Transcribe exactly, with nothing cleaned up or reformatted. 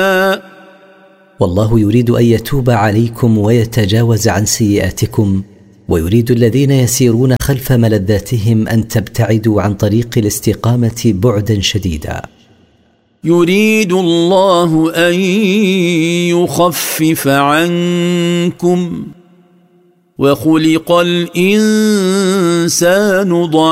والله يريد أن يتوب عليكم ويتجاوز عن سيئاتكم، ويريد الذين يسيرون خلف ملذاتهم أن تبتعدوا عن طريق الاستقامة بعدا شديدا. يريد الله أن يخفف عنكم وخلق الإنسان ضعيفا